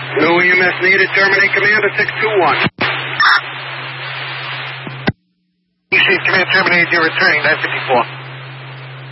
New EMS needed. Terminate command at 621. East Command terminated. You're returning 954.